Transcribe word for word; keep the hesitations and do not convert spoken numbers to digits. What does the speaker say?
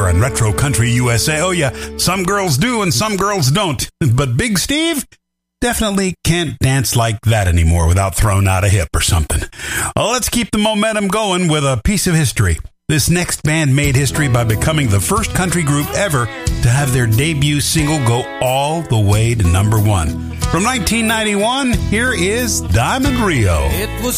and Retro Country U S A. Oh yeah, some girls do and some girls don't. But Big Steve definitely can't dance like that anymore without throwing out a hip or something. Well, let's keep the momentum going with a piece of history. This next band made history by becoming the first country group ever to have their debut single go all the way to number one. From nineteen ninety-one, here is Diamond Rio. It was